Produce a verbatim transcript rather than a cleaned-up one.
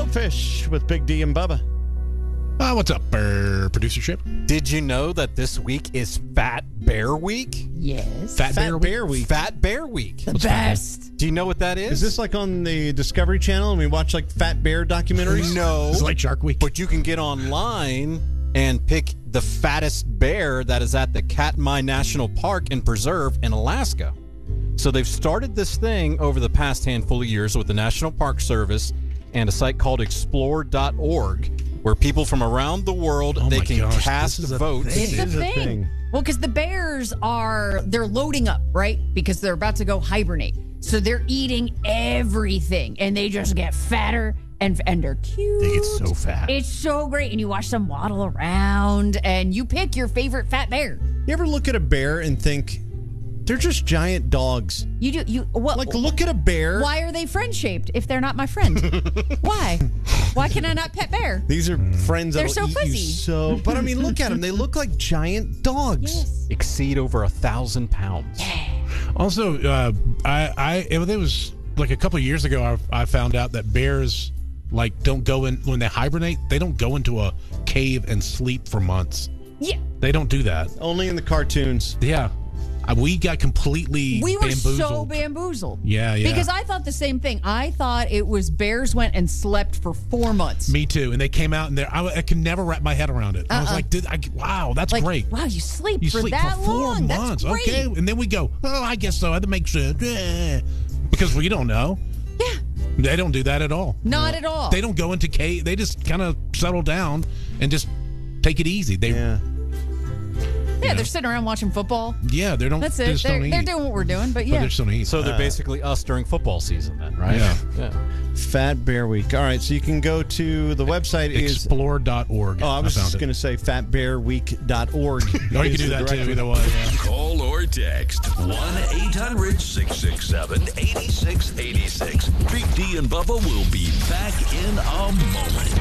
Fish with Big D and Bubba. Uh, what's up, uh, producer Chip? Did you know that this week is Fat Bear Week? Yes. Fat, Fat Bear, Bear Week? Week. Fat Bear Week. The best. Do you know what that is? Is this like on the Discovery Channel and we watch like Fat Bear documentaries? No. It's like Shark Week. But you can get online and pick the fattest bear that is at the Katmai National Park and Preserve in Alaska. So they've started this thing over the past handful of years with the National Park Service and a site called explore dot org, where people from around the world, Oh they my can gosh, cast this is a votes. thing. It's It the is a thing. thing. Well, because the bears are, they're loading up, right? Because they're about to go hibernate. So they're eating everything and they just get fatter and, and they're cute. They get so fat. It's so great. And you watch them waddle around and you pick your favorite fat bear. You ever look at a bear and think, they're just giant dogs? You do, you, what? Like, look at a bear. Why are they friend shaped if they're not my friend? Why? Why can I not pet bear? These are friends They're that'll so eat fuzzy. you so. But I mean, look at them. They look like giant dogs. Yes. Exceed over a thousand pounds. Also, uh, I, I it was like a couple of years ago, I, I found out that bears like don't go in when they hibernate. They don't go into a cave and sleep for months. Yeah. They don't do that. Only in the cartoons. Yeah, Uh, we got completely We were bamboozled. so bamboozled. Yeah, yeah. Because I thought the same thing. I thought it was bears went and slept for four months. Me too. And they came out and they I, I could never wrap my head around it. I was Uh-uh. like, Did I, wow, that's Like, great. wow, you sleep You for sleep that for four long. months. That's great. Okay. And then we go, oh, I guess so. That makes sense. Eh. Because we don't know. Yeah, They don't do that at all. not at all. They don't go into cave. They just kind of settle down and just take it easy. They, yeah, yeah, they're sitting around watching football. yeah they don't. That's they it. just They're, don't they're eat. doing what we're doing, but But yeah. they just don't eat. So they're basically us during football season then, right? Yeah. yeah. Fat Bear Week. All right, so you can go to the website is. explore dot org. Oh, I was found just it. going to say fat bear week dot org. Or you can do that too. Either way. Yeah. Call or text one eight hundred six six seven eight six eight six. Big D and Bubba will be back in a moment.